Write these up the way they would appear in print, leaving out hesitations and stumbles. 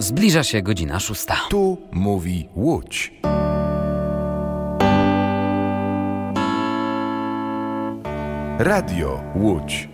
Zbliża się godzina 6. Tu mówi Łódź. Radio Łódź.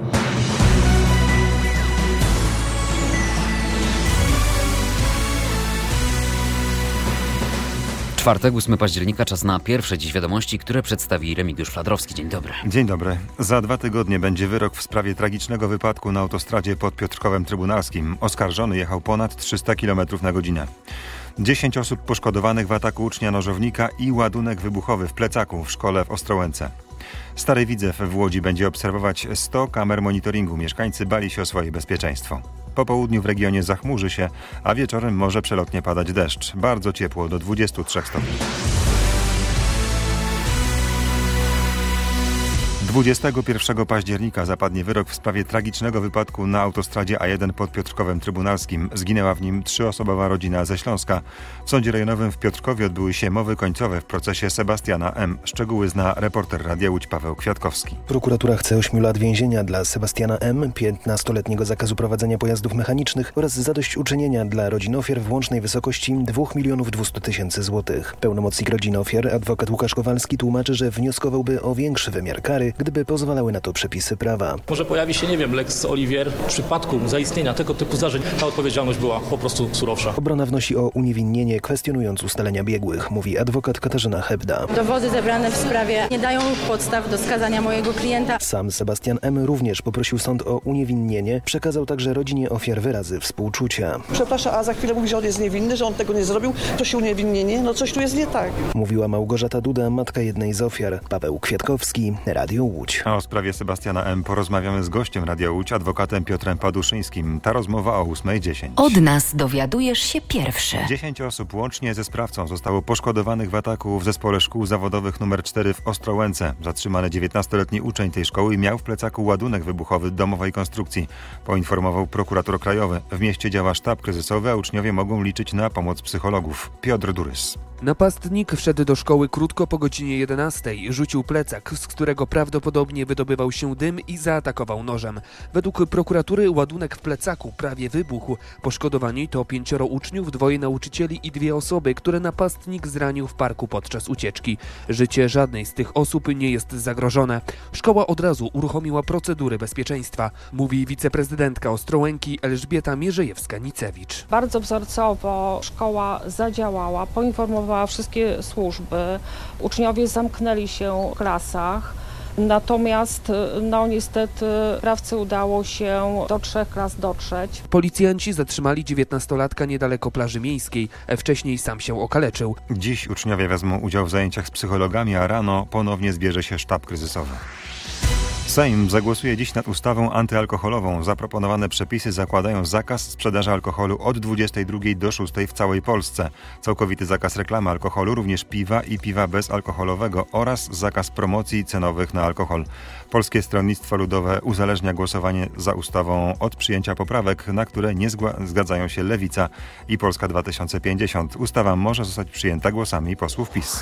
Czwartek, 8 października, czas na pierwsze dziś wiadomości, które przedstawi Remigiusz Fladrowski. Dzień dobry. Dzień dobry. Za 2 tygodnie będzie wyrok w sprawie tragicznego wypadku na autostradzie pod Piotrkowem Trybunalskim. Oskarżony jechał ponad 300 km na godzinę. 10 osób poszkodowanych w ataku ucznia nożownika i ładunek wybuchowy w plecaku w szkole w Ostrołęce. Stary Widzew w Łodzi będzie obserwować 100 kamer monitoringu. Mieszkańcy bali się o swoje bezpieczeństwo. Po południu w regionie zachmurzy się, a wieczorem może przelotnie padać deszcz. Bardzo ciepło, do 23 stopni. 21 października zapadnie wyrok w sprawie tragicznego wypadku na autostradzie A1 pod Piotrkowem Trybunalskim. Zginęła w nim 3-osobowa rodzina ze Śląska. W Sądzie Rejonowym w Piotrkowie odbyły się mowy końcowe w procesie Sebastiana M. Szczegóły zna reporter Radia Łódź Paweł Kwiatkowski. Prokuratura chce 8 lat więzienia dla Sebastiana M., 15-letniego zakazu prowadzenia pojazdów mechanicznych oraz zadośćuczynienia dla rodzin ofiar w łącznej wysokości 2 200 000 złotych. Pełnomocnik rodzin ofiar, adwokat Łukasz Kowalski, tłumaczy, że wnioskowałby o większy wymiar kary, gdyby pozwalały na to przepisy prawa. Może pojawi się, Lex Olivier. W przypadku zaistnienia tego typu zdarzeń ta odpowiedzialność była po prostu surowsza. Obrona wnosi o uniewinnienie, kwestionując ustalenia biegłych, mówi adwokat Katarzyna Hebda. Dowody zebrane w sprawie nie dają podstaw do skazania mojego klienta. Sam Sebastian M. również poprosił sąd o uniewinnienie. Przekazał także rodzinie ofiar wyrazy współczucia. Przepraszam, a za chwilę mówi, że on jest niewinny, że on tego nie zrobił. Prosi uniewinnienie. No coś tu jest nie tak. Mówiła Małgorzata Duda, matka jednej z ofiar. Paweł Kwiatkowski, Radio Łódź. A o sprawie Sebastiana M. porozmawiamy z gościem Radia Łódź, adwokatem Piotrem Paduszyńskim. Ta rozmowa o 8:10. Od nas dowiadujesz się pierwszy. 10 osób łącznie ze sprawcą zostało poszkodowanych w ataku w zespole szkół zawodowych nr 4 w Ostrołęce. Zatrzymany 19-letni uczeń tej szkoły miał w plecaku ładunek wybuchowy domowej konstrukcji, poinformował prokurator krajowy. W mieście działa sztab kryzysowy, a uczniowie mogą liczyć na pomoc psychologów. Piotr Durys. Napastnik wszedł do szkoły krótko po godzinie 11. Rzucił plecak, z którego prawdopodobnie wydobywał się dym i zaatakował nożem. Według prokuratury ładunek w plecaku prawie wybuchł. Poszkodowani to 5 uczniów, 2 nauczycieli i 2 osoby, które napastnik zranił w parku podczas ucieczki. Życie żadnej z tych osób nie jest zagrożone. Szkoła od razu uruchomiła procedury bezpieczeństwa, mówi wiceprezydentka Ostrołęki Elżbieta Mierzejewska-Nicewicz. Bardzo wzorcowo szkoła zadziałała, poinformowała wszystkie służby. Uczniowie zamknęli się w klasach. Natomiast niestety sprawcy udało się do 3 klas dotrzeć. Policjanci zatrzymali 19-latka niedaleko plaży miejskiej. Wcześniej sam się okaleczył. Dziś uczniowie wezmą udział w zajęciach z psychologami, a rano ponownie zbierze się sztab kryzysowy. Sejm zagłosuje dziś nad ustawą antyalkoholową. Zaproponowane przepisy zakładają zakaz sprzedaży alkoholu od 22 do 6 w całej Polsce. Całkowity zakaz reklamy alkoholu, również piwa i piwa bezalkoholowego oraz zakaz promocji cenowych na alkohol. Polskie Stronnictwo Ludowe uzależnia głosowanie za ustawą od przyjęcia poprawek, na które nie zgadzają się Lewica i Polska 2050. Ustawa może zostać przyjęta głosami posłów PiS.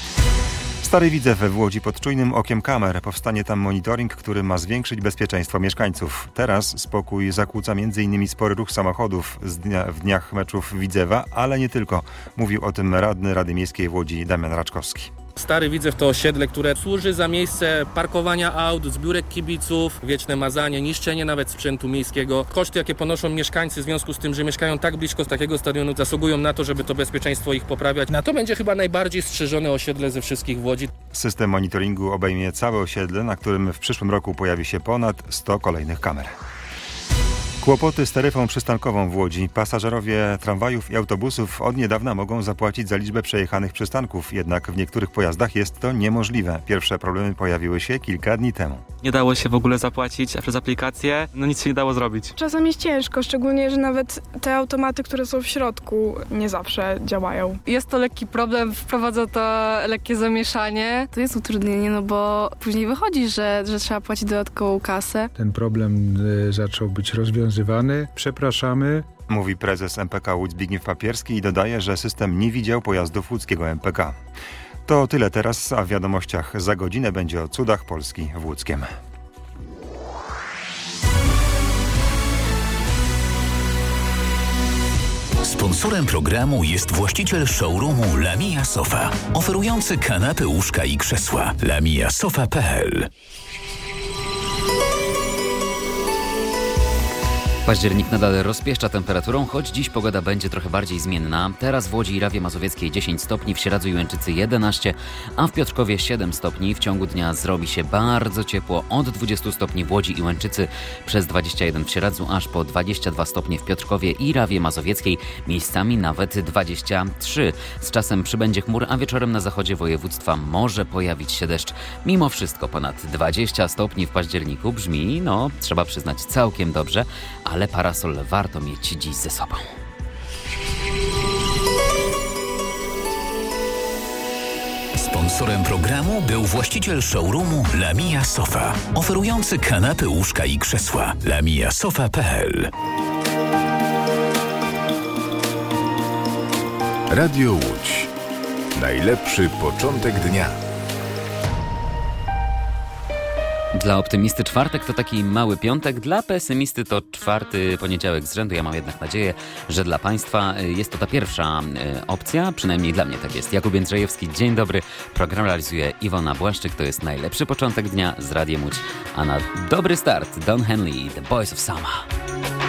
Stary Widzew w Łodzi pod czujnym okiem kamer. Powstanie tam monitoring, który ma zwiększyć bezpieczeństwo mieszkańców. Teraz spokój zakłóca m.in. spory ruch samochodów w dniach meczów Widzewa, ale nie tylko. Mówił o tym radny Rady Miejskiej w Łodzi Damian Raczkowski. Stary Widzew to osiedle, które służy za miejsce parkowania aut, zbiórek kibiców, wieczne mazanie, niszczenie nawet sprzętu miejskiego. Koszty, jakie ponoszą mieszkańcy w związku z tym, że mieszkają tak blisko takiego stadionu, zasługują na to, żeby to bezpieczeństwo ich poprawiać. Na to będzie chyba najbardziej strzeżone osiedle ze wszystkich w Łodzi. System monitoringu obejmie całe osiedle, na którym w przyszłym roku pojawi się ponad 100 kolejnych kamer. Kłopoty z taryfą przystankową w Łodzi. Pasażerowie tramwajów i autobusów od niedawna mogą zapłacić za liczbę przejechanych przystanków, jednak w niektórych pojazdach jest to niemożliwe. Pierwsze problemy pojawiły się kilka dni temu. Nie dało się w ogóle zapłacić przez aplikację, nic się nie dało zrobić. Czasem jest ciężko, szczególnie, że nawet te automaty, które są w środku, nie zawsze działają. Jest to lekki problem, wprowadza to lekkie zamieszanie. To jest utrudnienie, no bo później wychodzi, że trzeba płacić dodatkową kasę. Ten problem zaczął być rozwiązywany. Przepraszamy. Mówi prezes MPK Łódź Zbigniew Papierski i dodaje, że system nie widział pojazdów łódzkiego MPK. To tyle teraz, a w wiadomościach za godzinę będzie o cudach Polski w Łódzkiem. Sponsorem programu jest właściciel showroomu Lamia Sofa, oferujący kanapy, łóżka i krzesła. lamiasofa.pl. Październik nadal rozpieszcza temperaturą, choć dziś pogoda będzie trochę bardziej zmienna. Teraz w Łodzi i Rawie Mazowieckiej 10 stopni, w Sieradzu i Łęczycy 11, a w Piotrkowie 7 stopni. W ciągu dnia zrobi się bardzo ciepło, od 20 stopni w Łodzi i Łęczycy, przez 21 w Sieradzu, aż po 22 stopnie w Piotrkowie i Rawie Mazowieckiej, miejscami nawet 23. Z czasem przybędzie chmur, a wieczorem na zachodzie województwa może pojawić się deszcz. Mimo wszystko ponad 20 stopni w październiku brzmi, trzeba przyznać, całkiem dobrze, ale parasol warto mieć dziś ze sobą. Sponsorem programu był właściciel showroomu Lamia Sofa, oferujący kanapy, łóżka i krzesła. lamiasofa.pl. Radio Łódź. Najlepszy początek dnia. Dla optymisty czwartek to taki mały piątek, dla pesymisty to 4. poniedziałek z rzędu. Ja mam jednak nadzieję, że dla Państwa jest to ta pierwsza opcja, przynajmniej dla mnie tak jest. Jakub Jędrzejewski, dzień dobry. Program realizuje Iwona Błaszczyk. To jest najlepszy początek dnia z Radiem Łódź. A na dobry start Don Henley, The Boys of Summer.